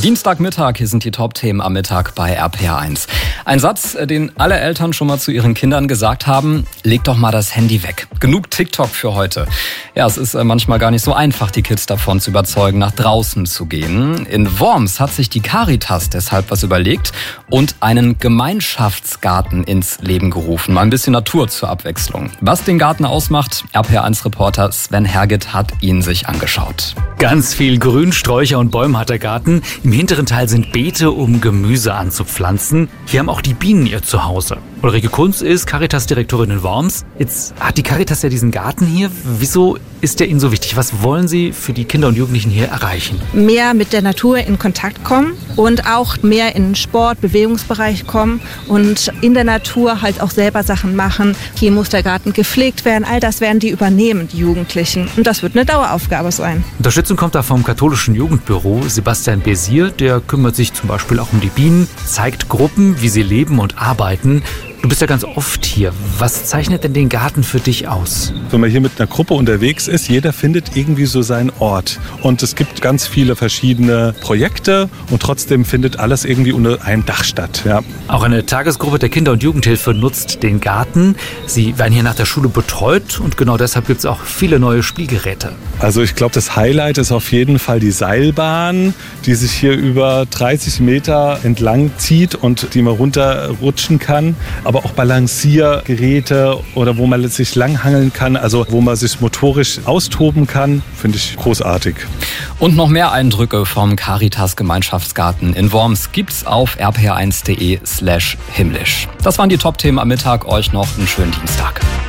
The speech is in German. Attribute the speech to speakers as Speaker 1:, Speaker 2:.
Speaker 1: Dienstagmittag, hier sind die Top-Themen am Mittag bei RPR1. Ein Satz, den alle Eltern schon mal zu ihren Kindern gesagt haben: Leg doch mal das Handy weg. Genug TikTok für heute. Ja, es ist manchmal gar nicht so einfach, die Kids davon zu überzeugen, nach draußen zu gehen. In Worms hat sich die Caritas deshalb was überlegt und einen Gemeinschaftsgarten ins Leben gerufen. Mal ein bisschen Natur zur Abwechslung. Was den Garten ausmacht, RPR1-Reporter Sven Herget hat ihn sich angeschaut.
Speaker 2: Ganz viel Grün, Sträucher und Bäume hat der Garten. Im hinteren Teil sind Beete, um Gemüse anzupflanzen. Hier haben auch die Bienen ihr Zuhause. Ulrike Kunz ist Caritas-Direktorin in Worms. Jetzt hat die Caritas ja diesen Garten hier. Wieso ist der Ihnen so wichtig? Was wollen Sie für die Kinder und Jugendlichen hier erreichen?
Speaker 3: Mehr mit der Natur in Kontakt kommen und auch mehr in den Sport-, Bewegungsbereich kommen und in der Natur halt auch selber Sachen machen. Hier muss der Garten gepflegt werden. All das werden die übernehmen, die Jugendlichen. Und das wird eine Daueraufgabe sein.
Speaker 2: Unterstützung kommt da vom katholischen Jugendbüro. Sebastian Bézier, der kümmert sich zum Beispiel auch um die Bienen, zeigt Gruppen, wie sie leben und arbeiten. Du bist ja ganz oft hier. Was zeichnet denn den Garten für dich aus?
Speaker 4: Wenn man hier mit einer Gruppe unterwegs ist, jeder findet irgendwie so seinen Ort. Und es gibt ganz viele verschiedene Projekte und trotzdem findet alles irgendwie unter einem Dach statt. Ja.
Speaker 2: Auch eine Tagesgruppe der Kinder- und Jugendhilfe nutzt den Garten. Sie werden hier nach der Schule betreut und genau deshalb gibt es auch viele neue Spielgeräte.
Speaker 4: Also ich glaube, das Highlight ist auf jeden Fall die Seilbahn, die sich hier über 30 Meter entlang zieht und die man runterrutschen kann. Aber auch Balanciergeräte oder wo man sich langhangeln kann, also wo man sich motorisch austoben kann, finde ich großartig.
Speaker 1: Und noch mehr Eindrücke vom Caritas Gemeinschaftsgarten in Worms gibt's auf rpr1.de/himmlisch. Das waren die Top-Themen am Mittag. Euch noch einen schönen Dienstag.